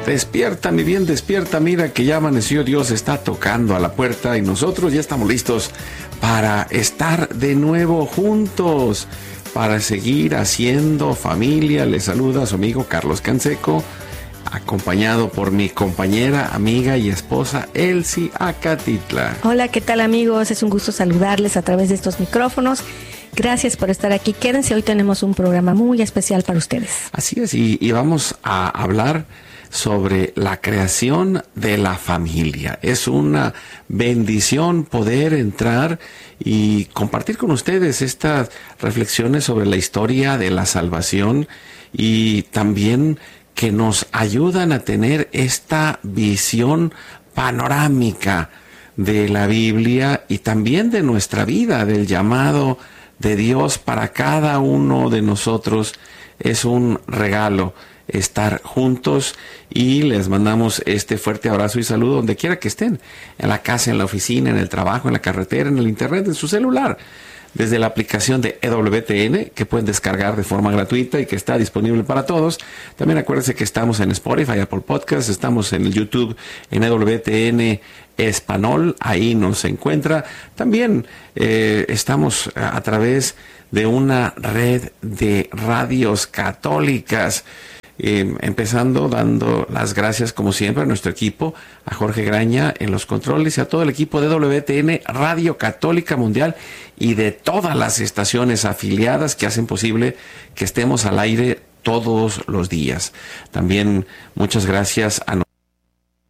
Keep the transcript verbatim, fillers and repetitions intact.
Despierta, mi bien, despierta, mira que ya amaneció, Dios está tocando a la puerta y nosotros ya estamos listos para estar de nuevo juntos, para seguir haciendo familia. Les saluda su amigo Carlos Canseco, acompañado por mi compañera, amiga y esposa Elsie Acatitla. Hola, ¿qué tal, amigos? Es un gusto saludarles a través de estos micrófonos. Gracias por estar aquí. Quédense, hoy tenemos un programa muy especial para ustedes. Así es, y, y vamos a hablar sobre la creación de la familia. Es una bendición poder entrar y compartir con ustedes estas reflexiones sobre la historia de la salvación y también que nos ayudan a tener esta visión panorámica de la Biblia y también de nuestra vida, del llamado de Dios para cada uno de nosotros. Es un regalo estar juntos y les mandamos este fuerte abrazo y saludo donde quiera que estén, en la casa, en la oficina, en el trabajo, en la carretera, en el internet, en su celular, desde la aplicación de E W T N que pueden descargar de forma gratuita y que está disponible para todos. También acuérdense que estamos en Spotify, Apple Podcasts, estamos en el YouTube en E W T N Español, ahí nos encuentra. También eh, estamos a, a través de una red de radios católicas. Eh, empezando dando las gracias como siempre a nuestro equipo, a Jorge Graña en los controles y a todo el equipo de W T N Radio Católica Mundial y de todas las estaciones afiliadas que hacen posible que estemos al aire todos los días. También muchas gracias a